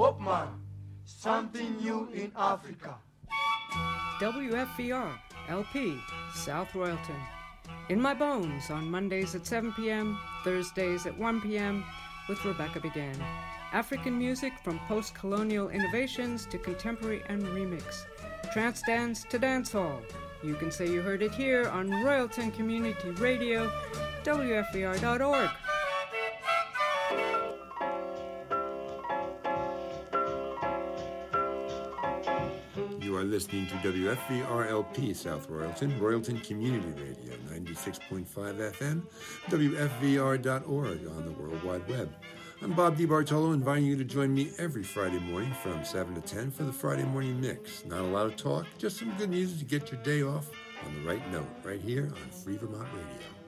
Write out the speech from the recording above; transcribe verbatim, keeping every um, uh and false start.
Hope Man, something new in Africa. W F V R, L P, South Royalton. In My Bones on Mondays at seven p.m., Thursdays at one p.m. with Rebecca Began. African music from post-colonial innovations to contemporary and remix. Trance dance to dancehall. You can say you heard it here on Royalton Community Radio, W F V R dot org. You are listening to W F V R L P South Royalton, Royalton Community Radio, ninety-six point five F M, W F V R dot org on the World Wide Web. I'm Bob DiBartolo, inviting you to join me every Friday morning from seven to ten for the Friday Morning Mix. Not a lot of talk, just some good music to get your day off on the right note, right here on Free Vermont Radio.